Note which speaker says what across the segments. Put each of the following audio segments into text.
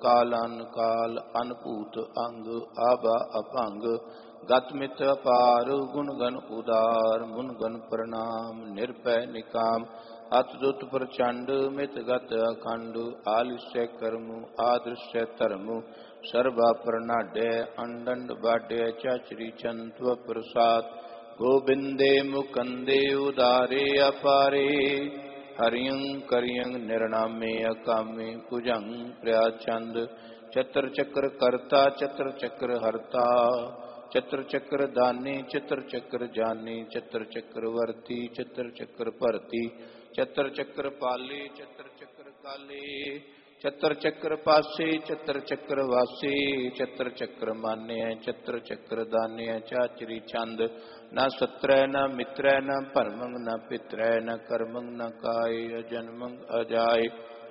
Speaker 1: कालन काल अनपूत अंग आबा अपंग गत मित अपार गुण गण उदार मुन गण प्रणाम निर्भय निकाम अतदुत प्रचंड मित गत अखंड आलिस्य कर्मु आदृश्य धर्मु सर्वा प्रनाड्य अंडंड बाड्य चाचरी चंत्व प्रसाद गोविंदे मुकंदे उदारे अपारे हरियं करियं निर्णामे अकामे भुजं प्रयाचंद चतर चक्र कर्ता चतर चक्र हरता चतर चक्र दानी चतर चक्र जानी चतर चक्र वर्ती चतर चक्र भरती चतर चक्र पाले चतर चक्र काले चतर चक्र पासे चतर चक्र वासे चतर चक्र मान्य चतर चक्र दान्य चाचरी चंद न सत्र न मित्र न परमंग न पित्र न कर्मंग न काय अजन्मंग अजाय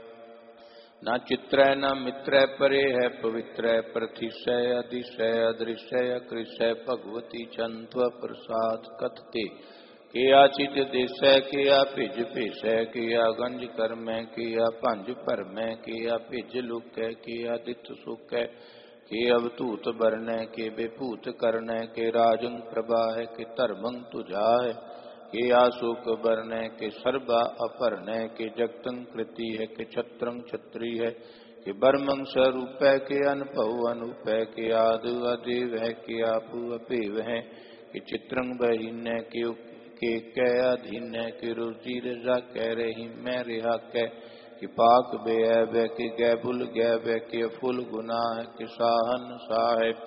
Speaker 1: न चित्र न मित्र परे है पवित्र प्रतिशय अधिशय अदृश्य कृषय भगवती चंत्व प्रसाद कथते किया चित देशय किया भिज भेषय किया गंज कर्मय किया भंज भरमय किया भिज लुकै किया दित सुकै के अवधूत बरनय के बेभूत करणय के राजंग प्रभाय के धर्मंग तुझाय के आशोक बरनय के सर्वा अपरनय के जगतंग कृति है के छत्रंग छत्री है के बर्मंग स्वरूप है के अनुभव अनुपय के आदि अदेव है के आपु अपेव है कि चित्रंग बहीन के कै अधीन के रोजी रजा कह रही मैं रिहा कै कि पाक बेअब है कि गैबुल गैब है कि फुल गुनाह है कि साहन साहेब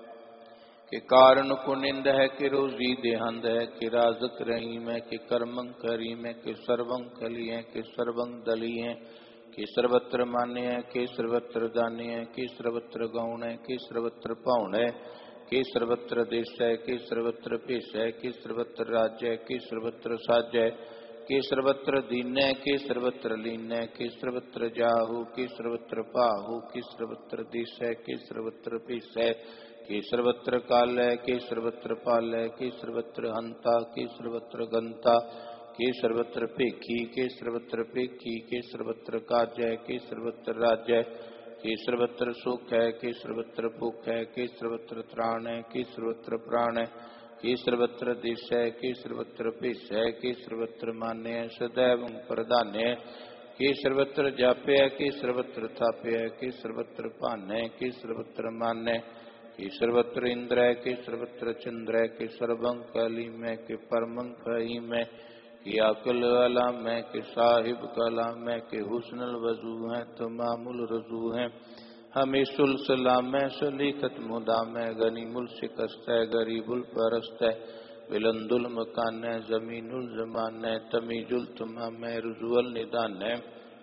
Speaker 1: कि कारण कुनिंद है कि रोजी देहंद है कि राजक रहीम है कि कर्मंग करीम है कि सर्वंग कली है कि सर्वंग दली है कि सर्वत्र मान्य है कि सर्वत्र दान्य है कि सर्वत्र गौण है कि सर्वत्र पाउण है कि सर्वत्र देश है कि सर्वत्र पेश है कि सर्वत्र राज्य है कि सर्वत्र साज है कि सर्वत्र दीन है कि सर्वत्र लीन है कि सर्वत्र जाहु कि सर्वत्र पाहु कि सर्वत्र दिश है कि सर्वत्र पेश है कि सर्वत्र काल है कि सर्वत्र पाल है कि सर्वत्र हंता कि सर्वत्र गंता कि सर्वत्र पेखी कि सर्वत्र पेखी कि सर्वत्र काज है कि सर्वत्र राज्य है कि सर्वत्र सुख है कि सर्वत्र भूख है कि सर्वत्र त्राण है कि सर्वत्र प्राण है कि सर्वत्र देश है कि सर्वत्र पेश है कि सर्वत्र मान्य है सदैव प्रधान्य है कि सर्वत्र जाप्य है कि सर्वत्र थाप्य है कि सर्वत्र पान्य है कि सर्वत्र मान्य है कि सर्वत्र इंद्र है कि सर्वत्र चंद्र है कि सर्वं कली में कि परमं कही में कि अकल अला में कि साहिब कला में कि हुस्नल वजू है तो मामूल रजू है हमें सुलसलाम में सलीकत मुदा में गनीमुल शिकस्त है गरीबुल परस्त है विलंदुल मकान है जमीनुल जमान है तमीजुल तुमा में रुजुअल निदान है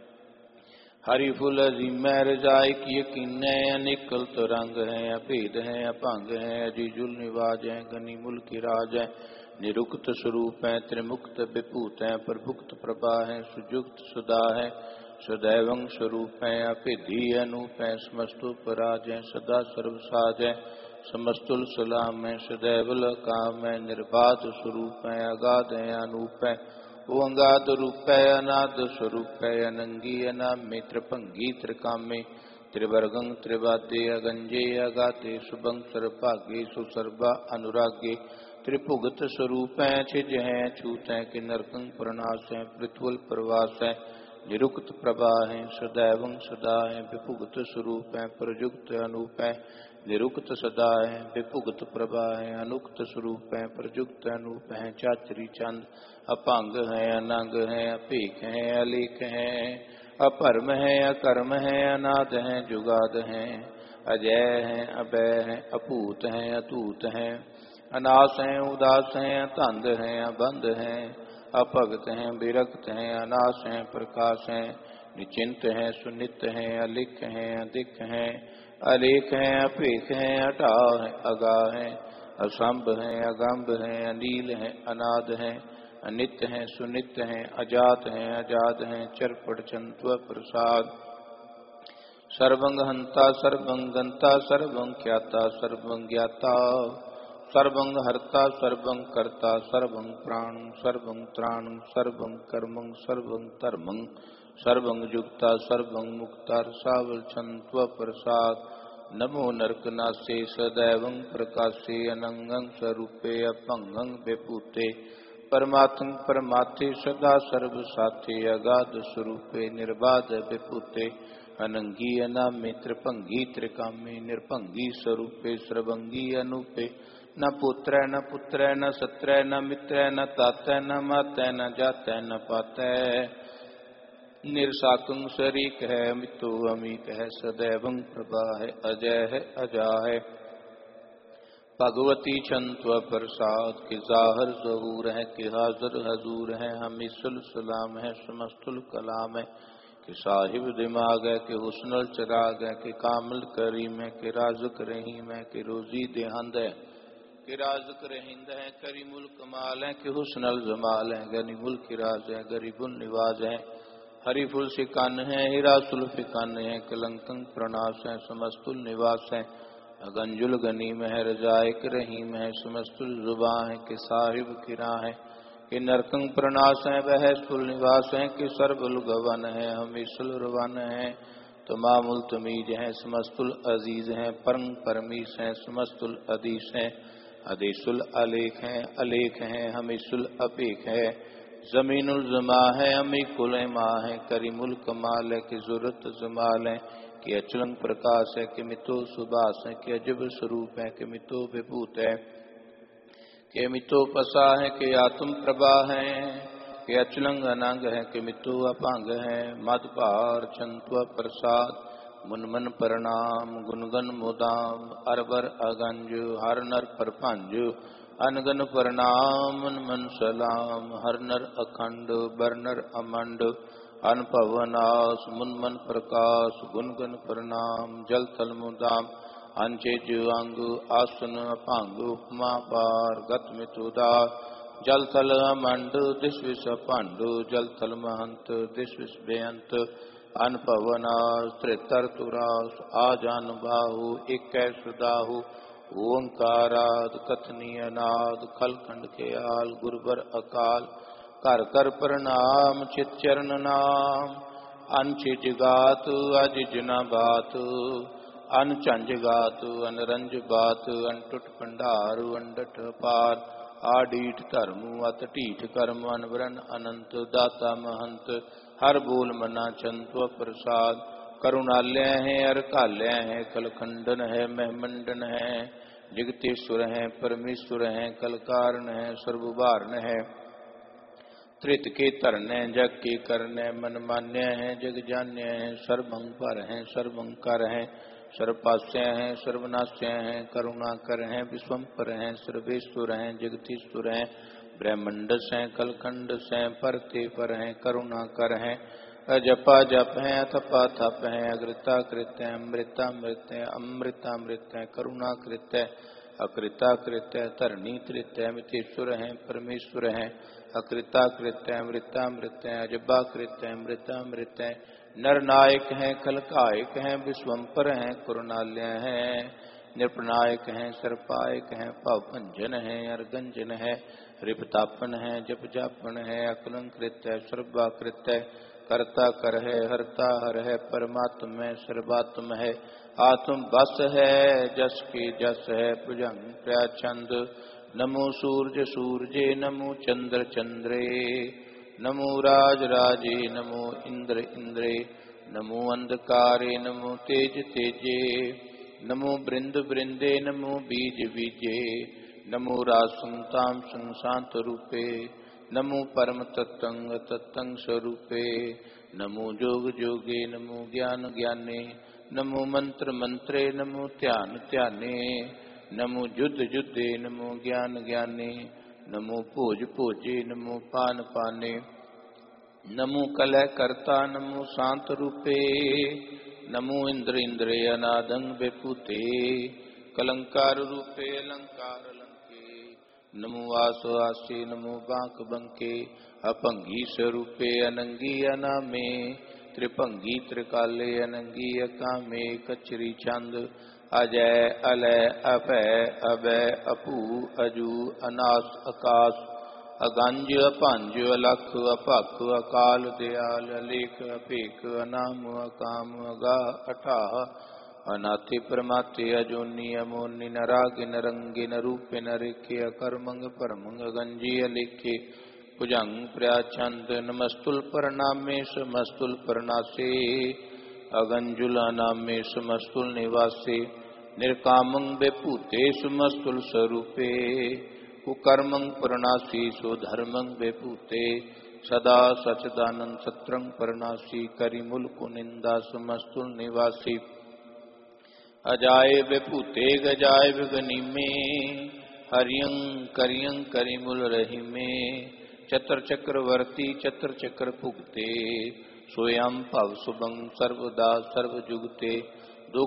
Speaker 1: हरी फुल अजीम रजाई की यकीन है अनिकल तो रंग है अभेद है अभंग है अजीजुल निवाज है गनीमुल की राज है निरुक्त स्वरूप है त्रिमुक्त विभूत है प्रभुक्त प्रभा है सुजुक्त सुधा है सदैवं स्वरूप है अभिधि अनूप है समस्तुपराज है सदा सर्वसाज है समस्तुल सलाम है सदैवल काम है निर्बाध स्वरूप है अगाध है अनूप है वो अंगाद रूप है अनाद स्वरूप है अनंगी अनामे त्रिभंगी त्रिकामे त्रिवर्गं त्रिवाद्य अगंजे अगाते शुभं सर्वभागे सुसर्वा अनुरागे त्रिभुगत स्वरूप है छिज है छूत है कि नरकं प्रणाश है पृथ्वल प्रवास है निरुक्त प्रभा है सदैवं सदा है विभुगत स्वरूप है प्रयुक्त अनूप है निरुक्त सदा है विभुगत प्रभा है अनुक्त स्वरूप है प्रयुक्त अनूप है चाचरी चंद अपांग है अनंग है अपेख है अलेख है अपरम है अकर्म है अनाद है जुगाद है अजय है अभय है अपूत है अतूत है अनास हैं उदास हैं अतंध हैं अबंध हैं अपगत हैं विरक्त हैं अनास हैं प्रकाश हैं निचिंत हैं सुनित हैं अलिख हैं अधिक हैं अलेख हैं अपेख हैं अटा हैं अगा हैं असंभ हैं अगंभ हैं अनील हैं अनाद हैं अनित्य हैं सुनित हैं अजात हैं अजाद हैं चरपट चंत्व प्रसाद सर्वंग हंता सर्वं गंता सर्वं ख्याता सर्वं ज्ञाता सर्वं हर्ता सर्वं कर्ता सर्वं प्राणं सर्वं त्राणं सर्वं कर्मं सर्वं धर्मं सर्वं युक्ता सर्वं मुक्ता रसावल छंत्व प्रसाद नमो नरकनासे सदैवं प्रकाशे अनंगं स्वरूपे अपंगं विभूते परमात्म परमात्थे सदा सर्व साथे अगाध स्वरूपे निर्बाध विभूते अनंगी अनामे त्रिभंगी त्रिकामे निर्भंगी स्वरूपे सर्वंगी अनूपे न पुत्र न पुत्र न सत्र न मित्र न तात न मात न जात न पात निरसाकुं शरीक है मितो अमीक है सदैवं प्रभा है अजय है अजा है भगवती छंत्व प्रसाद के जाहर जहूर है कि हाजर हजूर है हमें सुल सलाम है समस्तुल कलाम है कि साहिब दिमाग है कि हुस्नल चिराग है कि कामिल करीम है कि राज़िक रहीम है कि रोजी देहंद है कि राज़िक रहिंद है करीमुल कमाल है कि हुस्नल जमाल है गनीमुल किराज है गरीबुल निवाज है हरिफुल सिकान है हिरासुल फिकान है कलंकं प्रणाश है समस्तुल निवास है अगंजुल गनीम है रजायक रहीम है समस्तुल जुबा है कि साहिब किरा है कि नरकं प्रणाश है वह सुल निवास है कि सर्वुल गवन है हमीसुल रवन है तमामुल तमीज है समस्तुल अजीज है परम परमीश है समस्तुल अदीश है अदीसुल अलेख है हमीसुल अपेख है जमीनुल जमा है अमी कुल माँ है करीमुल कमाल है कि जरूरत जमाल है कि अचलंग प्रकाश है कि मितो सुबास है कि अजब स्वरूप है कि मितो विभूत है कि मितो पसा है कि आत्म प्रभा है कि अचलंग अनंग है कि मितो अपांग है मदपार छंत्व प्रसाद मुनमन प्रणाम गुनगन मुदाम अरबर अगंज हर नर परपंज अनगन प्रणाम मन सलाम हर नर अखंड बरनर अमंड अनपवनास मुनमन प्रकाश गुनगन प्रणाम जल थल मुदाम अंचे अंग आसन अपांग उपमा पार गत मितुदार जल थल अमंड दिश विष पांडु जल थल महंत दिश विष बेअंत अनपवनास त्रितर तुरास आजान बाहु एक सुदाहु ओंकाराद कथनीय नाद खलखंड के आल गुरबर अकाल कर कर प्रणाम चित चरण नाम अनचिज गात अजिज न बात अनचंज गात अनरंज बात अनटुट भंडार अंडठ पार आडीठ धर्म अत ढीठ कर्म अनवरन अनंत दाता महंत हर बोल मना चंत्व प्रसाद करुणालय है अरकालय है कलखंडन है महमंडन है जगतेश्वर है परमेश्वर है कलकारण है सर्वभारण है त्रित के तरने जग के करने मन मान्य है जग जान्य है सर्वंपर है सर्वंकर है सर्वपास्य है सर्वनाश्य है करुणाकर है विश्वंपर है सर्वेश्वर है जगतीश्वर है ब्रह्मंडस है कलखंडस है परते पर है करुणाकर है अजपा जप है अथपा थप है अग्रता कृत्य अमृता मृत्य अमृता मृत्य करुणा कृत्य अकृता कृत्य धरणी कृत्य मितेश्वर है परमेश्वर है अकृता कृत्य अमृता मृत्य अजबा कृत्य अमृता मृत्य नरनायक है खलकायक है विश्वंपर है करुणालय है निरपनायक है सर्पायक है पावभंजन है अर्गंजन है रिपतापन है जप जापन है अकलंकृत है सर्वाकृत है करता कर है हरता हर है परमात्म है सर्वात्म है आत्म बस है जस के जस है भुजंग प्रचंद नमो सूर्य सूर्ये नमो चंद्र चंद्रे नमो राज राजे नमो इंद्र इंद्रे नमो अंधकारे नमो तेज तेजे नमो बृंद बृंदे नमो बीज बीजे नमो रासंताम संशांत रूपे नमो परम तत्तंग तत्तंग स्वरूपे नमो जोग जोगे नमो ज्ञान ज्ञाने नमो मंत्र मंत्रे नमो ध्यान ध्याने नमो युद्ध युद्धे नमो ज्ञान ज्ञाने नमो भोज भोजे नमो पान पाने नमो कलह कर्ता नमो शांत रूपे नमो इंद्र इंद्रे अनादंग विभूते कलंकार रूपे अलंकार नमो आसो आसे नमो बांक बंके अपंगी स्वरूपे अनंगी अनामे त्रिभंगी त्रिकाले अनंगी अकामे कचरी चंद अजय अलय अभय अभय अपू अजू अनास आकाश अगंज अपंज अलख अपख अकाल दयाल अलेख अपेख अनाम अकाम अगा अठाह अनाथि प्रमाते अजोनि अमोनि नरागिन रंगिन रूपिन रेखे अकर्मंग परमंग गंजी अलेखे भुजंग प्रयाचंद नमस्तुल परनामे समस्तुल परनासे अगंजुला नामे समस्तुल निवासे निर्कामं बेपूते समस्तुल स्वरूपे कुकर्मं परनासी सो धर्मं बेपूते सदा सचदानंद सत्रंग परनासी करिमुल कुनिंदा समस्तुल निवासी अजाय बेपूते गजाय विगनि में हरियं करियं करिमुल रही में चतर चक्रवर्ती चतर चक्र पुगते स्वयं भव शुभं सर्वदा सर्वजुगते